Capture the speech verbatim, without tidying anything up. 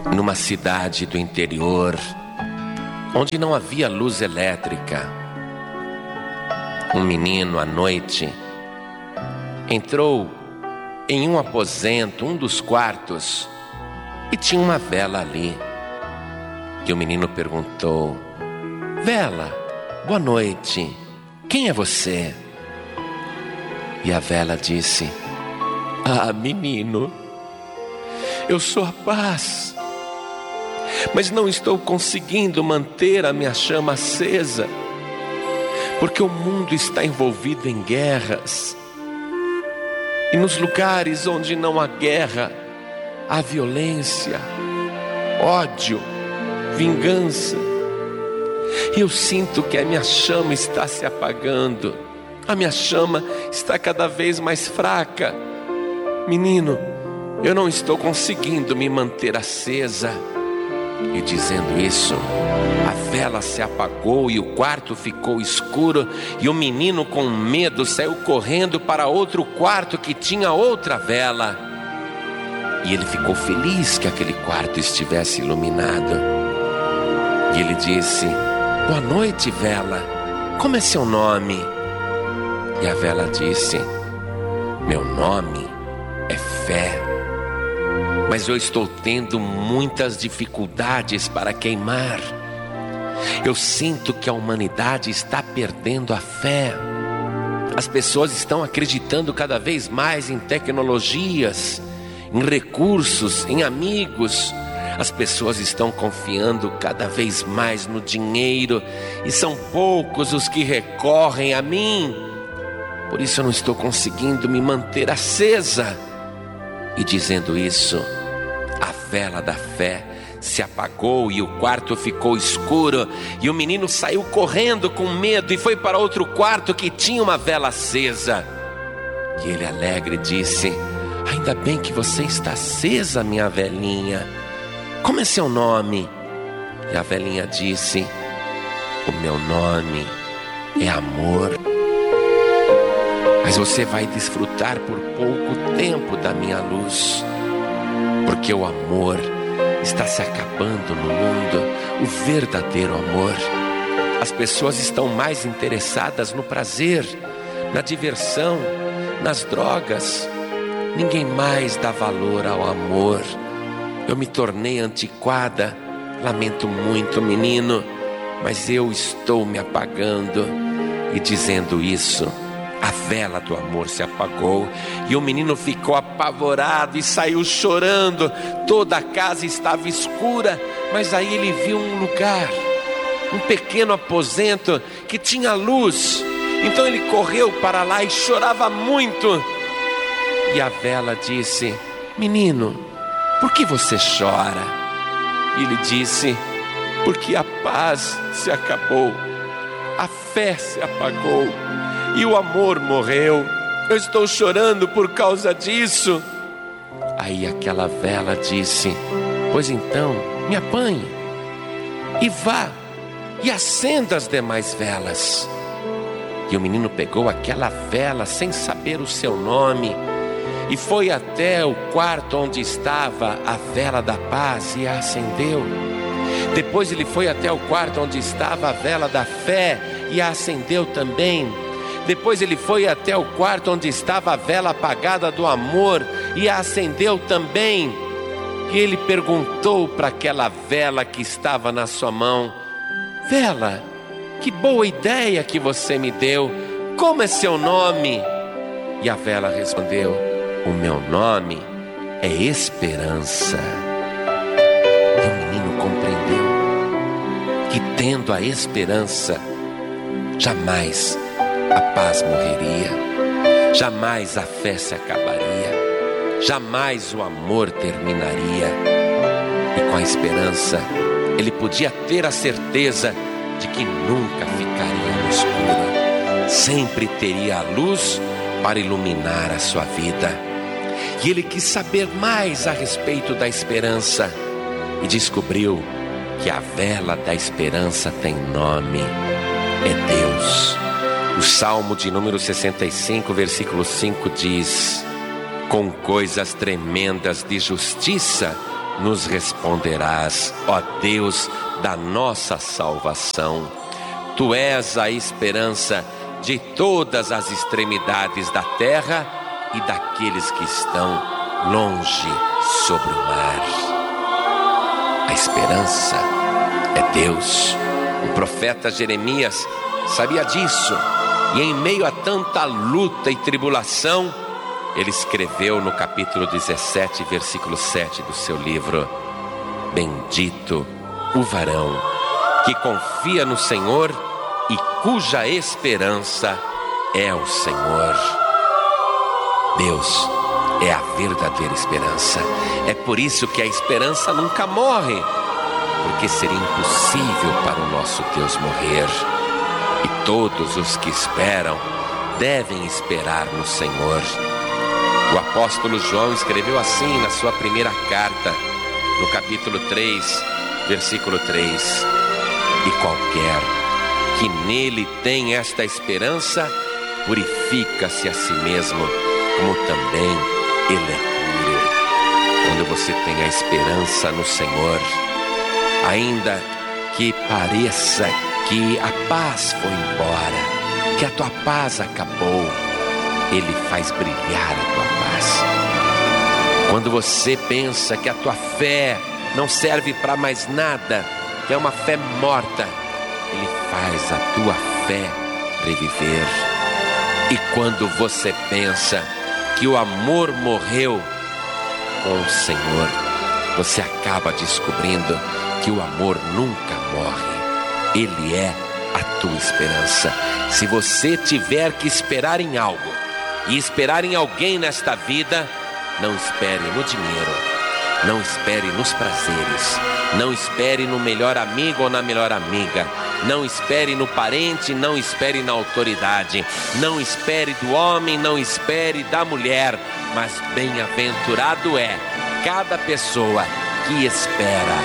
numa cidade do interior, onde não havia luz elétrica, um menino à noite entrou em um aposento, um dos quartos, e tinha uma vela ali. E o menino perguntou: "Vela, boa noite, quem é você?" E a vela disse: "Ah, menino, eu sou a paz, mas não estou conseguindo manter a minha chama acesa, porque o mundo está envolvido em guerras. E nos lugares onde não há guerra, há violência, ódio, vingança. E eu sinto que a minha chama está se apagando. A minha chama está cada vez mais fraca. Menino, eu não estou conseguindo me manter acesa." E dizendo isso, a vela se apagou e o quarto ficou escuro, e o menino, com medo, saiu correndo para outro quarto que tinha outra vela. E ele ficou feliz que aquele quarto estivesse iluminado. E ele disse: "Boa noite, vela, como é seu nome?" E a vela disse: "Meu nome é fé, mas eu estou tendo muitas dificuldades para queimar. Eu sinto que a humanidade está perdendo a fé. As pessoas estão acreditando cada vez mais em tecnologias, em recursos, em amigos. As pessoas estão confiando cada vez mais no dinheiro, e são poucos os que recorrem a mim. Por isso eu não estou conseguindo me manter acesa." E dizendo isso, a vela da fé se apagou e o quarto ficou escuro, e o menino saiu correndo com medo e foi para outro quarto que tinha uma vela acesa. E ele, alegre, disse: "Ainda bem que você está acesa, minha velhinha. Como é seu nome?" E a velhinha disse: "O meu nome é amor. Mas você vai desfrutar por pouco tempo da minha luz, porque o amor está se acabando no mundo, o verdadeiro amor. As pessoas estão mais interessadas no prazer, na diversão, nas drogas. Ninguém mais dá valor ao amor. Eu me tornei antiquada, lamento muito, menino, mas eu estou me apagando." E dizendo isso, a vela do amor se apagou e o menino ficou apavorado e saiu chorando. Toda a casa estava escura, mas aí ele viu um lugar, um pequeno aposento que tinha luz. Então ele correu para lá e chorava muito. E a vela disse: "Menino, por que você chora?" E ele disse: "Porque a paz se acabou, a fé se apagou e o amor morreu. Eu estou chorando por causa disso." Aí aquela vela disse: "Pois então, me apanhe e vá e acenda as demais velas." E o menino pegou aquela vela sem saber o seu nome e foi até o quarto onde estava a vela da paz e a acendeu. Depois ele foi até o quarto onde estava a vela da fé e a acendeu também. Depois ele foi até o quarto onde estava a vela apagada do amor e a acendeu também. E ele perguntou para aquela vela que estava na sua mão: "Vela, que boa ideia que você me deu. Como é seu nome?" E a vela respondeu: "O meu nome é Esperança." E o menino compreendeu que, tendo a esperança, jamais a paz morreria, jamais a fé se acabaria, jamais o amor terminaria. E com a esperança, ele podia ter a certeza de que nunca ficaria no escuro, sempre teria a luz para iluminar a sua vida. E ele quis saber mais a respeito da esperança e descobriu que a vela da esperança tem nome: é Deus. O Salmo de número sessenta e cinco, versículo cinco diz: "Com coisas tremendas de justiça nos responderás, ó Deus da nossa salvação. Tu és a esperança de todas as extremidades da terra e daqueles que estão longe sobre o mar. A esperança é Deus. O profeta Jeremias sabia disso, e em meio a tanta luta e tribulação, ele escreveu no capítulo dezessete, versículo sete do seu livro: bendito o varão que confia no Senhor e cuja esperança é o Senhor. Deus é a verdadeira esperança. É por isso que a esperança nunca morre, porque seria impossível para o nosso Deus morrer. E todos os que esperam devem esperar no Senhor. O apóstolo João escreveu assim na sua primeira carta, no capítulo três, versículo três: e qualquer que nele tem esta esperança, purifica-se a si mesmo, como também ele é puro. Quando você tem a esperança no Senhor, ainda que pareça que a paz foi embora, que a tua paz acabou, Ele faz brilhar a tua paz. Quando você pensa que a tua fé não serve para mais nada, que é uma fé morta, Ele faz a tua fé reviver. E quando você pensa que o amor morreu com o Senhor, você acaba descobrindo que o amor nunca morre. Ele é a tua esperança. Se você tiver que esperar em algo e esperar em alguém nesta vida, não espere no dinheiro, não espere nos prazeres, não espere no melhor amigo ou na melhor amiga, não espere no parente, não espere na autoridade, não espere do homem, não espere da mulher, mas bem-aventurado é cada pessoa que espera